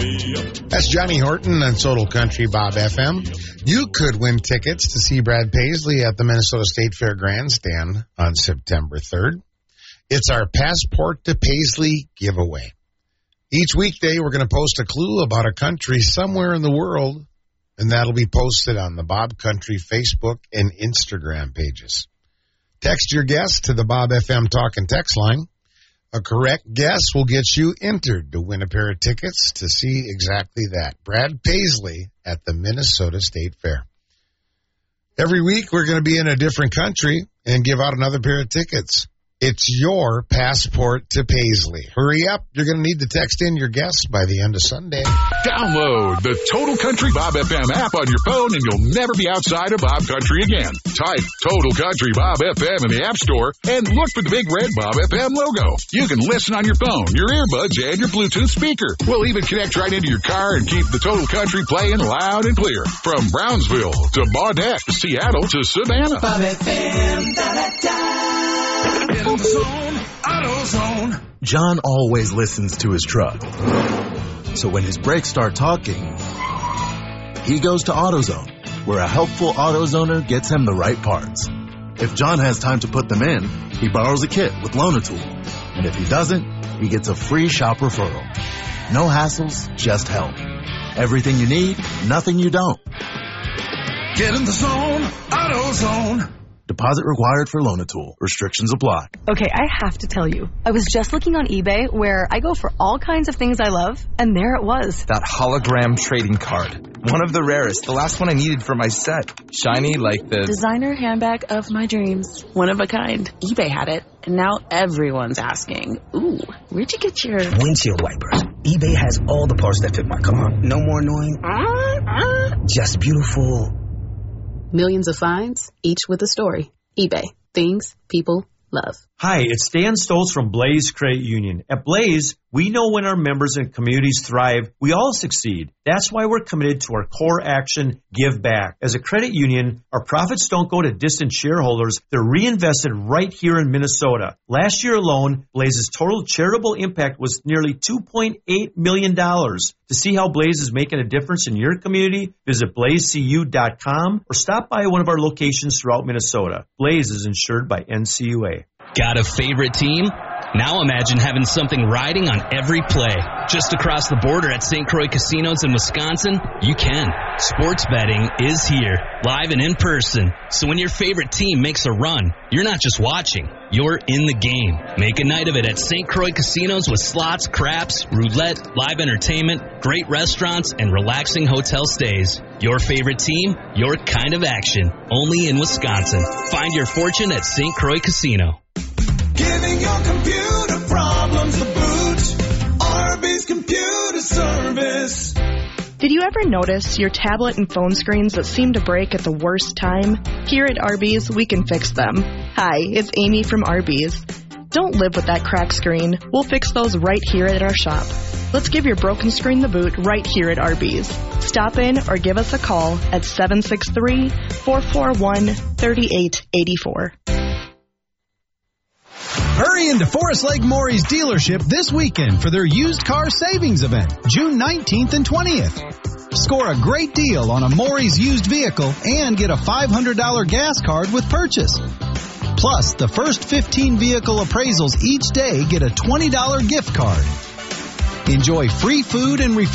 That's Johnny Horton on Total Country Bob FM. You could win tickets to see Brad Paisley at the Minnesota State Fair Grandstand on September 3rd. It's our Passport to Paisley giveaway. Each weekday, we're going to post a clue about a country somewhere in the world, and that'll be posted on the Bob Country Facebook and Instagram pages. Text your guess to the Bob FM Talk and Text line. A correct guess will get you entered to win a pair of tickets to see exactly that. Brad Paisley at the Minnesota State Fair. Every week, we're going to be in a different country and give out another pair of tickets. It's your Passport to Paisley. Hurry up. You're going to need to text in your guess by the end of Sunday. Download the Total Country Bob FM app on your phone and you'll never be outside of Bob Country again. Type Total Country Bob FM in the App Store and look for the big red Bob FM logo. You can listen on your phone, your earbuds, and your Bluetooth speaker. We'll even connect right into your car and keep the Total Country playing loud and clear. From Brownsville to Baudette, Seattle to Savannah. Bob FM, da-da-da. AutoZone. John always listens to his truck. So when his brakes start talking, he goes to AutoZone, where a helpful AutoZoner gets him the right parts. If John has time to put them in, he borrows a kit with Loan-A-Tool. And if he doesn't, he gets a free shop referral. No hassles, just help. Everything you need, nothing you don't. Get in the zone, AutoZone. Deposit required for Loan-A-Tool. Restrictions apply. Okay, I have to tell you. I was just looking on eBay where I go for all kinds of things I love, and there it was. That hologram trading card. One of the rarest. The last one I needed for my set. Shiny like the designer handbag of my dreams. One of a kind. eBay had it, and now everyone's asking, ooh, where'd you get your windshield wipers? eBay has all the parts that fit my car. No more annoying. Just beautiful. Millions of finds, each with a story. eBay. Things people love. Hi, it's Dan Stoltz from Blaze Credit Union. At Blaze, we know when our members and communities thrive, we all succeed. That's why we're committed to our core action, Give Back. As a credit union, our profits don't go to distant shareholders. They're reinvested right here in Minnesota. Last year alone, Blaze's total charitable impact was nearly $2.8 million. To see how Blaze is making a difference in your community, visit blazecu.com or stop by one of our locations throughout Minnesota. Blaze is insured by NCUA. Got a favorite team? Now imagine having something riding on every play. Just across the border at St. Croix Casinos in Wisconsin, you can. Sports betting is here, live and in person. So when your favorite team makes a run, you're not just watching, you're in the game. Make a night of it at St. Croix Casinos with slots, craps, roulette, live entertainment, great restaurants, and relaxing hotel stays. Your favorite team, your kind of action. Only in Wisconsin. Find your fortune at St. Croix Casino. Giving your computer problems a boot. Arby's Computer Service. Did you ever notice your tablet and phone screens that seem to break at the worst time? Here at Arby's, we can fix them. Hi, it's Amy from Arby's. Don't live with that cracked screen. We'll fix those right here at our shop. Let's give your broken screen the boot right here at Arby's. Stop in or give us a call at 763-441-3884. Hurry into Forest Lake Maury's dealership this weekend for their used car savings event, June 19th and 20th. Score a great deal on a Maury's used vehicle and get a $500 gas card with purchase. Plus, the first 15 vehicle appraisals each day get a $20 gift card. Enjoy free food and refreshments